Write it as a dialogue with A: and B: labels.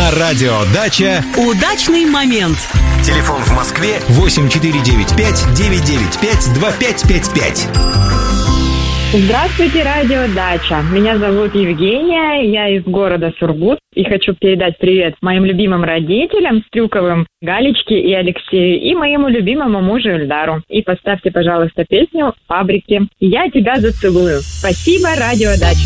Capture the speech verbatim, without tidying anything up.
A: На радио «Дача»
B: удачный момент.
A: Телефон в Москве восемь четыре девять пять девять девять пять два пять пять пять.
C: Здравствуйте, радио «Дача». Меня зовут Евгения, я из города Сургут. И хочу передать привет моим любимым родителям, Стрюковым, Галечке и Алексею, и моему любимому мужу Эльдару. И поставьте, пожалуйста, песню «Фабрики». «Я тебя зацелую». Спасибо, радио «Дача».